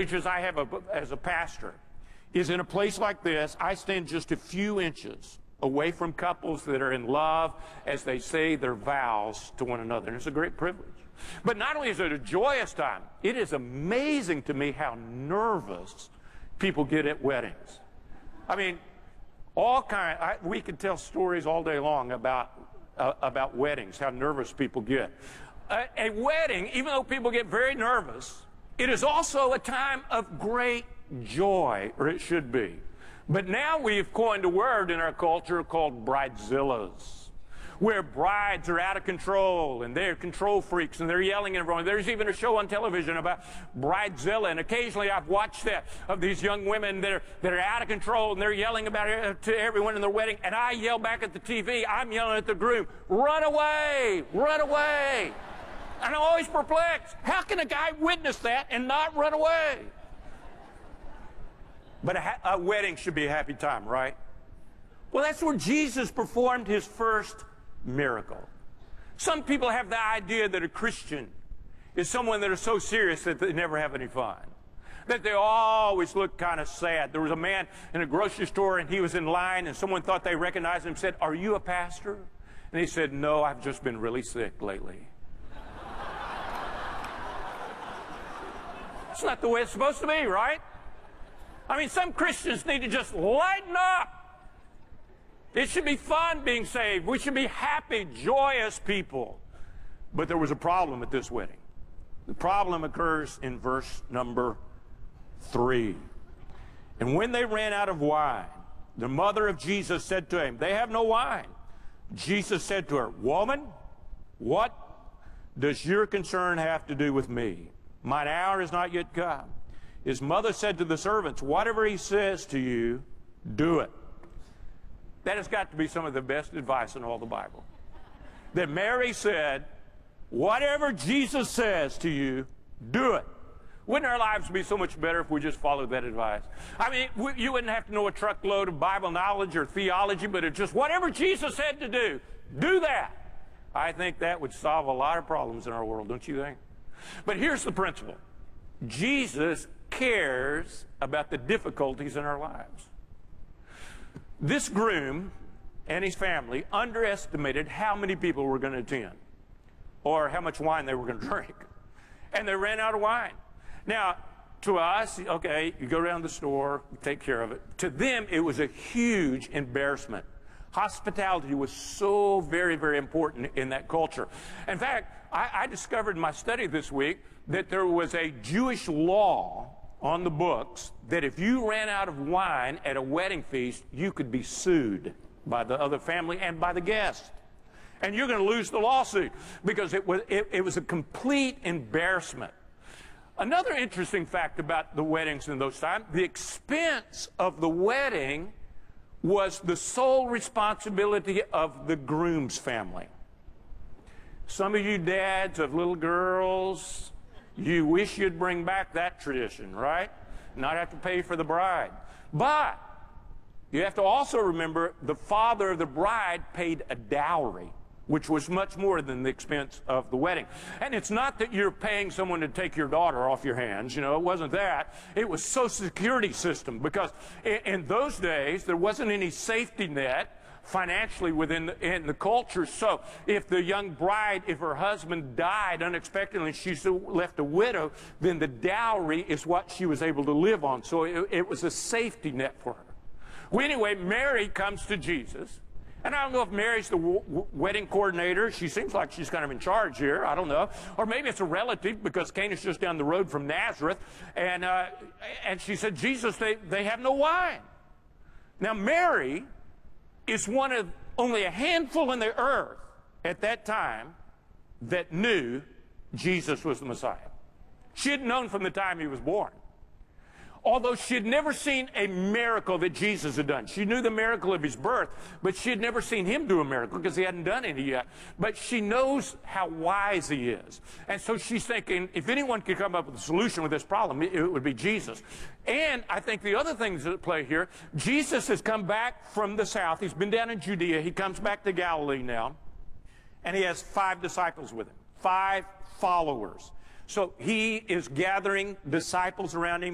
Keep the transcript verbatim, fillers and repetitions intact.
privileges I have as a pastor is in a place like this, I stand just a few inches away from couples that are in love as they say their vows to one another. And it's a great privilege. But not only is it a joyous time, it is amazing to me how nervous people get at weddings. I mean, all kind. I, we could tell stories all day long about uh, about weddings, how nervous people get. A, a wedding, even though people get very nervous, it is also a time of great joy, or it should be. But now we've coined a word in our culture called bridezillas, where brides are out of control and they're control freaks and they're yelling at everyone. There's even a show on television about Bridezilla, and occasionally I've watched that of these young women that are, that are out of control and they're yelling about it to everyone in their wedding, and I yell back at the T V, I'm yelling at the groom, run away, run away. And I'm always perplexed. How can a guy witness that and not run away? But a, a wedding should be a happy time, right? Well, that's where Jesus performed his first miracle. Some people have the idea that a Christian is someone that is so serious that they never have any fun, that they always look kind of sad. There was a man in a grocery store, and he was in line, and someone thought they recognized him and said, are you a pastor? And he said, no, I've just been really sick lately. It's not the way it's supposed to be, right? I mean, some Christians need to just lighten up. It should be fun being saved. We should be happy, joyous people. But there was a problem at this wedding. The problem occurs in verse number three. And when they ran out of wine, the mother of Jesus said to him, they have no wine. Jesus said to her, woman, what does your concern have to do with me? Mine hour is not yet come. His mother said to the servants, whatever he says to you, do it. That has got to be some of the best advice in all the Bible. That Mary said, whatever Jesus says to you, do it. Wouldn't our lives be so much better if we just followed that advice? I mean, we, you wouldn't have to know a truckload of Bible knowledge or theology, but it's just whatever Jesus said to do, do that. I think that would solve a lot of problems in our world, don't you think? But here's the principle. Jesus cares about the difficulties in our lives. This groom and his family underestimated how many people were going to attend or how much wine they were going to drink. And they ran out of wine. Now, to us, okay, you go around the store, take care of it. To them, it was a huge embarrassment. Hospitality was so very, very important in that culture. In fact, I, I discovered in my study this week that there was a Jewish law on the books that if you ran out of wine at a wedding feast, you could be sued by the other family and by the guest. And you're going to lose the lawsuit because it was, it, it was a complete embarrassment. Another interesting fact about the weddings in those times, the expense of the wedding was the sole responsibility of the groom's family. Some of you dads of little girls, you wish you'd bring back that tradition, right? Not have to pay for the bride. But you have to also remember the father of the bride paid a dowry, which was much more than the expense of the wedding. And it's not that you're paying someone to take your daughter off your hands, you know, it wasn't that. It was Social Security system, because in, in those days, there wasn't any safety net financially within the, in the culture. So if the young bride, if her husband died unexpectedly and she's left a widow, then the dowry is what she was able to live on. So it, it was a safety net for her. Well, anyway, Mary comes to Jesus. And I don't know if Mary's the w w wedding coordinator. She seems like she's kind of in charge here. I don't know. Or maybe it's a relative, because Cana's just down the road from Nazareth. And, uh, and she said, Jesus, they, they have no wine. Now, Mary is one of only a handful in the earth at that time that knew Jesus was the Messiah. She had known from the time he was born. Although she had never seen a miracle that Jesus had done. She knew the miracle of his birth, but she had never seen him do a miracle because he hadn't done any yet. But she knows how wise he is. And so she's thinking, if anyone could come up with a solution with this problem, it, it would be Jesus. And I think the other things at play here, Jesus has come back from the south. He's been down in Judea. He comes back to Galilee now. And he has five disciples with him, five followers. So he is gathering disciples around him.